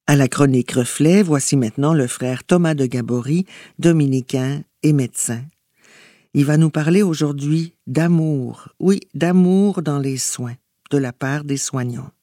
À la chronique Reflet, voici maintenant le frère Thomas de Gabory, dominicain et médecin. Il va nous parler aujourd'hui d'amour, oui, d'amour dans les soins, de la part des soignants.